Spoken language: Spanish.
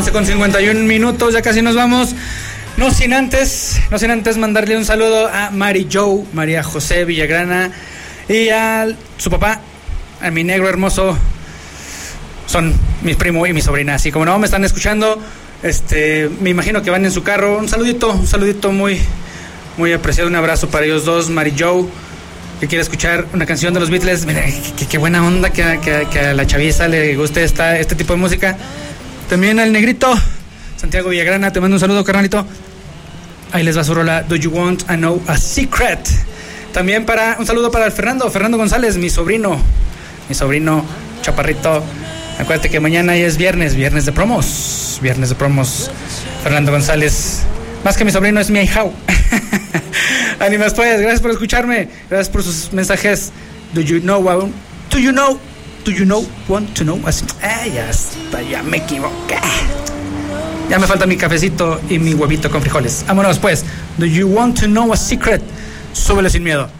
11:51, ya casi nos vamos. No sin antes mandarle un saludo a Mary Jo, María José Villagrana y a su papá, a mi negro hermoso. Son mis primos y mi sobrina, así como no me están escuchando, me imagino que van en su carro. Un saludito muy, muy apreciado, un abrazo para ellos dos. Mary Jo, que quiere escuchar una canción de los Beatles. Mira, qué buena onda que a la chaviza le guste este tipo de música. También al negrito Santiago Villagrana, te mando un saludo, carnalito. Ahí les va su rola Do You Want to Know a Secret. También un saludo para el Fernando González, mi sobrino chaparrito. Acuérdate que mañana ya es viernes de promos. Fernando González, más que mi sobrino, es mi ahijao. Ánimas pues, gracias por escucharme, gracias por sus mensajes. Do you know want to know? Ya me equivoqué. Ya me falta mi cafecito y mi huevito con frijoles. Vámonos pues. Do you want to know a secret? Súbele sin miedo.